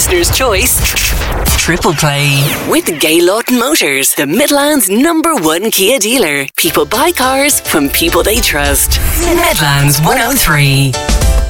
listener's choice. Triple Play with Gaylord Motors, the Midlands #1 Kia dealer. People buy cars from people they trust. Midlands 103.